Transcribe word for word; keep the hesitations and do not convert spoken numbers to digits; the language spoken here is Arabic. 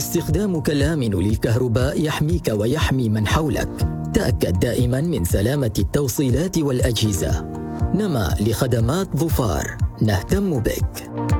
استخدامك الآمن للكهرباء يحميك ويحمي من حولك. تأكد دائما من سلامة التوصيلات والأجهزة. نما لخدمات ظفار، نهتم بك.